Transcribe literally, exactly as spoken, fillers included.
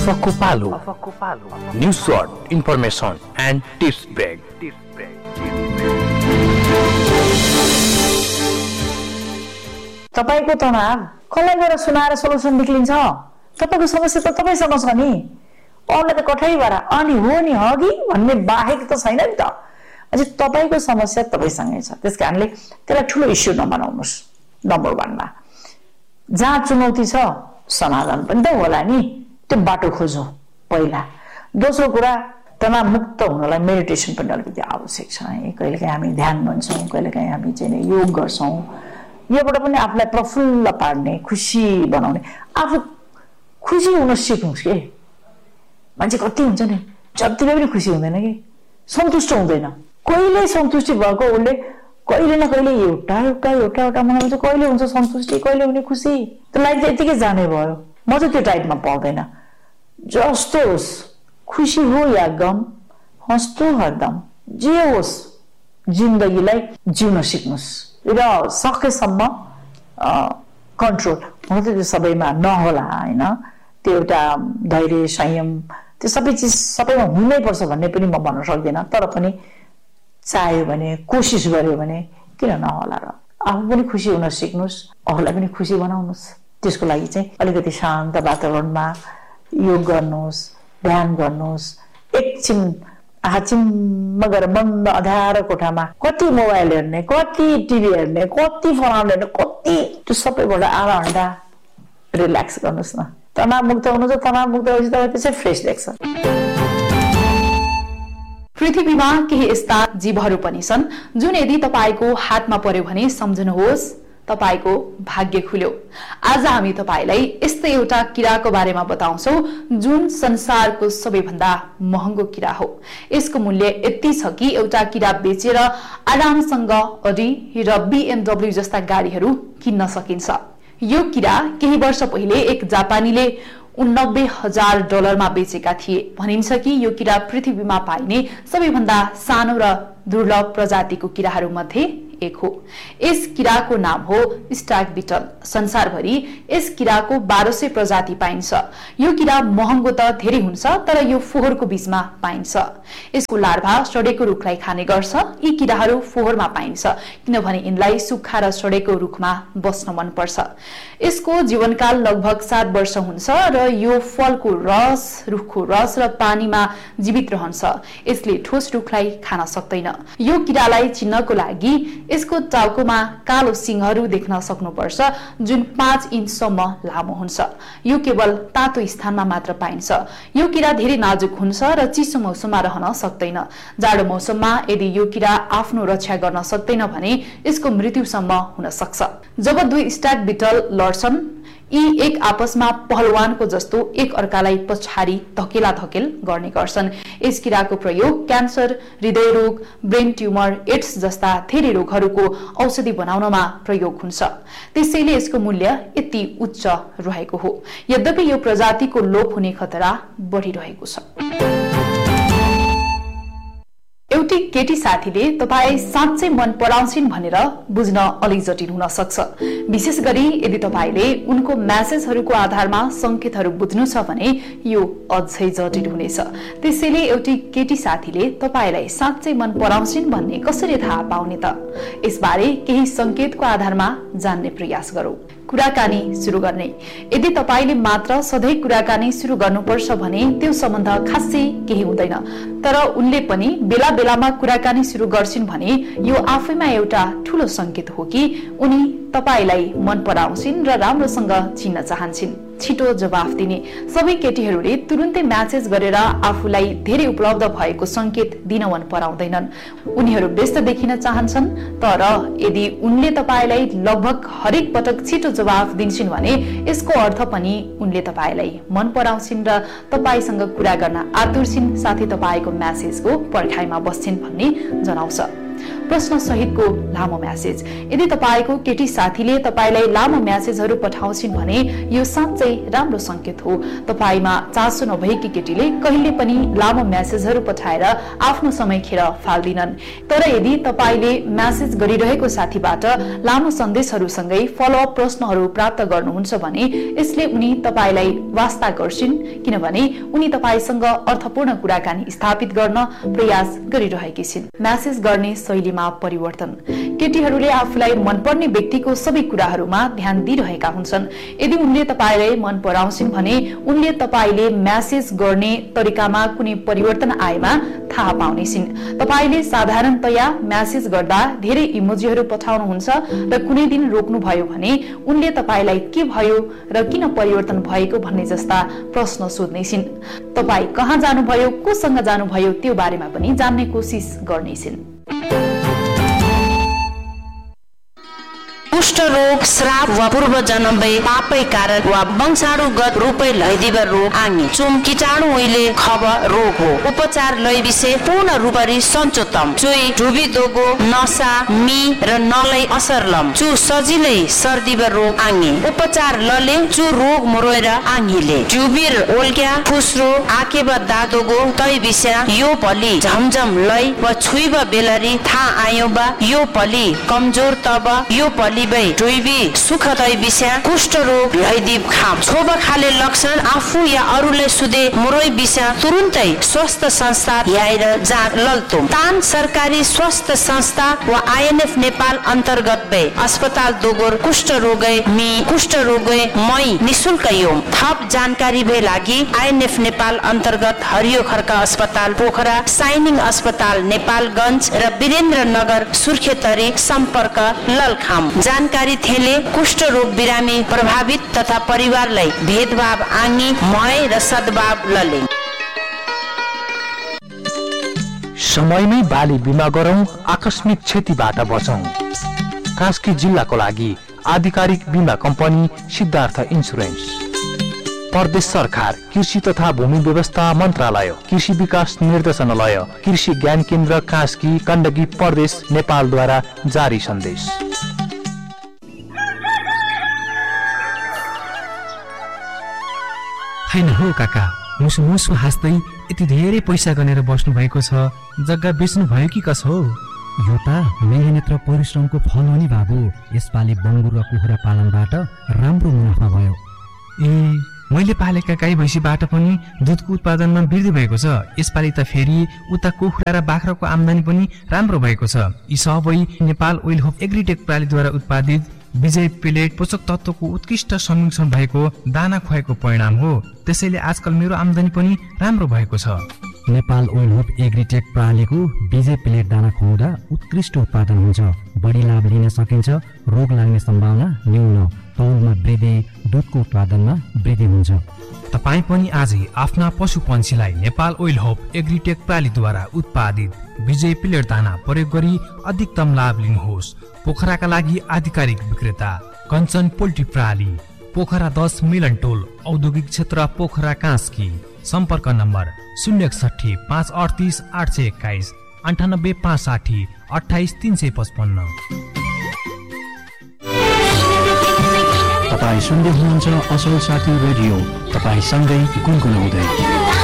अफको पालो news short information and tips brake. तपाईको तनाव कसलाई गएर सुनाएर सोलुसन निक्लिन्छ? तपाईको समस्या त तपाईसँग छ नि, अरूले त कठैबाट अनि हो नि हगी भन्ने बाहेक त छैन नि त। अझै तपाईको समस्या तपाईसँगै छ, त्यस कारणले त्यसलाई ठुलो इस्यु नबनाउनुहोस्। नम्बर वानमा जहाँ चुनौती छ समाधान पनि त होला नि, त्यो बाटो खोजौँ पहिला। दोस्रो कुरा, तनाव मुक्त हुनलाई मेडिटेसन पनि अलिकति आवश्यक छ है। कहिलेकाहीँ हामी ध्यान भन्छौँ, कहिलेकाहीँ हामी चाहिँ योग गर्छौँ। योबाट पनि आफूलाई प्रफुल्ल पार्ने, खुसी बनाउने, आफू खुसी हुन सिक्नुहोस् के। मान्छे कति हुन्छ नि जतिले पनि खुसी हुँदैन कि, सन्तुष्ट हुँदैन। कहिले सन्तुष्टि भएको उसले कहिले न कहिले एउटा एउटा एउटा एउटा मलाई चाहिँ कहिले हुन्छ सन्तुष्टि, कहिले हुने खुसी। त्यो लाइफ त यतिकै जाने भयो। म चाहिँ त्यो टाइपमा पर्दैन। जस्तो होस्, खुसी हो या गम, हँस्तो हरदम, जे होस् जिन्दगीलाई जिउन सिक्नुहोस् र सकेसम्म कन्ट्रोल। हुन त त्यो सबैमा नहोला होइन, त्यो एउटा धैर्य संयम त्यो सबै चिज सबैमा हुनैपर्छ भन्ने पनि म भन्न सक्दिनँ। तर पनि चाह्यो भने, कोसिस गर्यो भने किन नहोला र। आफू पनि खुसी हुन सिक्नुहोस्, अरूलाई पनि खुसी बनाउनुहोस्। त्यसको लागि चाहिँ अलिकति शान्त वातावरणमा योग गर्नुहोस्, ध्यान गर्नुहोस्। एकछिन आँखा चिम्म गरेर बन्द अँध्यारो कोठामा कति मोबाइल हेर्ने, कति टिभी हेर्ने, कति फोन हेर्ने, कति त्यो सबैबाट आधा घन्टा रिल्याक्स गर्नुहोस् न। तनाव मुक्त हुनु छ, तनाव मुक्त भएपछि तपाईँ त्यसै फ्रेस देख्छ। पृथ्वीमा केही यस्ता जीवहरू पनि छन् जुन यदि तपाईको हातमा पर्यो भने सम्झनुहोस् तपाईको भाग्य खुल्यो। आज हामी तपाईलाई यस्तै एउटा किराको बारेमा बताउँछौ जुन संसारको सबैभन्दा महँगो किरा हो। यसको मूल्य यति छ कि एउटा किरा बेचेर आरामसँग अडी र बीएमडब्ल्यू जस्ता गाडीहरू किन्न सकिन्छ। यो किरा केही वर्ष पहिले एक जापानीले उन्नब्बे हजार डलरमा बेचेका थिए। भनिन्छ कि यो किरा पृथ्वीमा पाइने सबैभन्दा सानो र दुर्लभ प्रजातिको किराहरू मध्ये एक हो। यस किराको नाम हो स्टाग बिटल। संसारभरि यस किराको बाह्र सय प्रजाति पाइन्छ। यो किरा महँगो त धेरै हुन्छ, तर यो फोहोरको बीचमा पाइन्छ। यसको लार्भा सडेको रुखलाई खाने गर्छ। यी किराहरू फोहोरमा पाइन्छ किनभने यिनलाई सुक्खा र सडेको रुखमा बस्न मन पर्छ। यसको जीवनकाल लगभग सात वर्ष हुन्छ र यो फलको रस, रुखको रस र पानीमा जीवित रहन्छ। यसले ठोस रुखलाई खान सक्दैन। यो किरालाई चिन्नको लागि यसको टाउकोमा कालो सिङहरू देख्न सक्नुपर्छ जुन पाँच इन्चसम्म लामो हुन्छ। यो केवल तातो स्थानमा मात्र पाइन्छ। यो किरा धेरै नाजुक हुन्छ र चिसो मौसममा रहन सक्दैन। जाडो मौसममा यदि यो किरा आफ्नो रक्षा गर्न सक्दैन भने यसको मृत्युसम्म हुन सक्छ। जब दुई स्टाग बिटल लड्छन्, यी एक आपसमा पहलवानको जस्तो एक अर्कालाई पछाडि धकेला धकेल गर्ने गर्छन्। यस किराको प्रयोग क्यान्सर, हृदय रोग, ब्रेन ट्युमर, एड्स जस्ता धेरै रोगहरूको औषधि बनाउनमा प्रयोग हुन्छ। त्यसैले यसको मूल्य यति उच्च रहेको हो। यद्यपि यो प्रजातिको लोप हुने खतरा बढिरहेको छ। एउटी केटी साथीले तपाईलाई साँच्चै मन पराउँछिन् भनेर बुझ्न अलि जटिल हुन सक्छ। विशेष गरी यदि तपाईले उनको मेसेजहरूको आधारमा संकेतहरू बुझ्नु छ भने यो अझै जटिल हुनेछ। त्यसैले एउटी केटी साथीले तपाईलाई साँच्चै मन पराउँछिन् भन्ने कसरी थाहा पाउने त? यसबारे केही संकेतको आधारमा जान्ने प्रयास गरौँ। कुराकानी सुरु गर्ने। यदि तपाईले मात्र सधैँ कुराकानी सुरु गर्नुपर्छ भने त्यो सम्बन्ध खासै केही हुँदैन। तर उनले पनि बेला बेलामा कुराकानी सुरु गर्छिन् भने यो आफैमा एउटा ठूलो संकेत हो कि उनी तपाईलाई मन पराउँछिन् र राम्रोसँग चिन्न चाहन्छिन्। छिटो जवाफ दिने। सबै केटीहरूले तुरुन्तै म्यासेज गरेर आफूलाई धेरै उपलब्ध भएको संकेत दिन मन पराउँदैनन्। उनीहरू व्यस्त देखिन चाहन्छन्। तर यदि उनले तपाईलाई लगभग हरेक पटक छिटो जवाफ दिन्छन् भने यसको अर्थ पनि उनले तपाईलाई मन पराउँछिन् र तपाईसँग कुरा गर्न आतुर छिन्, साथै तपाईको म्यासेजको पर्खाइमा बस्छिन् भन्ने जनाउँछ। प्रश्न सहितको लामो म्यासेज। यदि तपाईको केटी साथीले तपाईलाई लामो म्यासेजहरू पठाउँछिन् भने यो साँच्चै राम्रो संकेत हो। तपाईमा चासो नभएकी केटीले कहिले पनि लामो म्यासेजहरू पठाएर आफ्नो समय खेर फाल्दिनन्। तर यदि तपाईले म्यासेज गरिरहेको साथीबाट लामो सन्देशहरूसँगै फलोअप प्रश्नहरू प्राप्त गर्नुहुन्छ भने यसले उनी तपाईलाई वास्ता गर्छिन्, किनभने उनी तपाईसँग अर्थपूर्ण कुराकानी स्थापित गर्न प्रयास गरिरहेकी छिन्। म्यासेज गर्ने शैलीमा परिवर्तन। केटीहरूले आफूलाई मनपर्ने व्यक्तिको सबै कुराहरूमा ध्यान दिइरहेका हुन्छन्। यदि उनले तपाईलाई मन पराउँछिन् भने उनले तपाईले म्यासेज गर्ने तरिकामा कुनै परिवर्तन आएमा थाहा पाउने छिन्। तपाईले साधारणतया म्यासेज गर्दा धेरै इमोजीहरू पठाउनुहुन्छ र कुनै दिन रोक्नुभयो भने उनले तपाईलाई के भयो र किन परिवर्तन भएको भन्ने जस्ता प्रश्न सोध्नेछिन्। तपाई कहाँ जानुभयो, कोसँग जानुभयो त्यो बारेमा पनि जान्ने कोसिस गर्नेछिन्। कुष्ठ रोग, श्राप वा पूर्व जन्मै पापै कारण वा वंशाणुगत रूपै लैदिबर रोग आङे चुम कीटाणु उहिले खब रोग हो। उपचार लय विषय पूर्ण रूपरी सञ्चोतम चुई ढुबी दोगो नसा मी र नलै असरलम चु सजिलै सर्दिबर रोग आङे उपचार लले चु रोग मरोएर आङिले ट्युबिर ओल्क्या फुस्रो आकेब दादोगो तै विषय यो पली झमझम लय व छुइब बेलरी था आयो बा यो पली कमजोर तब यो पली टुइबी सुखदय विषय कुष्ठ रोग लैदिब खाम छोब खाले लक्षण आफू या अरूले सुदे मुरोइ विषय तुरुन्तै स्वस्थ संस्था याएर जाँच लल्तुम तान सरकारी स्वास्थ्य संस्था वा आइएनएफ नेपाल अन्तर्गत बे अस्पताल दोगोर कुष्ठ रोगै मी कुष्ठ रोगै मई निशुल्क योम थप जानकारी भए लागि आइएनएफ नेपाल अन्तर्गत हरियो खर्का अस्पताल पोखरा, साइनिङ अस्पताल नेपालगञ्ज र वीरेन्द्रनगर सुर्खेतरी सम्पर्क ललखाम। जानकारी थेले कुष्ठ रोग बिरामी प्रभावित तथा परिवारलाई भेदभाव आङी मय र सद्भाव लले। समयमै बाली बिमा गरौं, आकस्मिक क्षतिबाट बचौं। कास्की जिल्लाको लागि आधिकारिक बिमा कम्पनी सिद्धार्थ इन्सुरेन्स। प्रदेश सरकार, कृषि तथा भूमि व्यवस्था मन्त्रालय, कृषि विकास निर्देशनालय, कृषि ज्ञान केन्द्र कास्की, गण्डकी प्रदेश नेपालद्वारा जारी सन्देश। हैन हो काका, मुसु मुसु हाँस्दै यति धेरै पैसा गनेर बस्नु भएको छ, जग्गा बेच्नु भयो कि कसो हो? यो त मेहनत र परिश्रमको फल हो नि बाबु। यसपालि बङ्गुर र कुखुरा पालनबाट राम्रो मुनाफा भयो। ए, मैले पालेका गाई भैँसीबाट पनि दुधको उत्पादनमा वृद्धि भएको छ। यसपालि त फेरि उता कुखुरा र बाख्राको आम्दानी पनि राम्रो भएको छ। यी सबै नेपाल ओइल होप एग्रिटेक प्रणालीद्वारा उत्पादित विजय प्लेट पोषक तत्त्वको उत्कृष्ट संमिश्रण भएको दाना खुवाएको परिणाम हो। त्यसैले आजकल मेरो आम्दानी पनि राम्रो भएको छ। नेपाल ओइल होप एग्रिटेक प्रणालीको विजय प्लेट दाना खुवाउँदा उत्कृष्ट उत्पादन हुन्छ, बढी लाभ लिन सकिन्छ, रोग लाग्ने सम्भावना न्यून, तौलमा वृद्धि, दुधको उत्पादनमा वृद्धि हुन्छ। तपाईँ पनि आजै आफ्ना पशु पन्छीलाई नेपाल ओइल होप एग्रिटेक प्रणालीद्वारा उत्पादित विजय प्लेट दाना प्रयोग गरी अधिकतम लाभ लिनुहोस्। पोखराका लागि आधिकारिक विक्रेता कञ्चन पोल्ट्री प्रणाली, पोखरा दस मिलन टोल, औद्योगिक क्षेत्र पोखरा कास्की। सम्पर्क नम्बर शून्य एकसठी पाँच अडतिस आठ सय एक्काइस अन्ठानब्बे पाँच साठी अठाइस तीन सय पचपन्न। तपाईँ सुन्दै हुनुहुन्छ असल साथी रेडियो, तपाईँ सँगै गुनगुनाउँदै।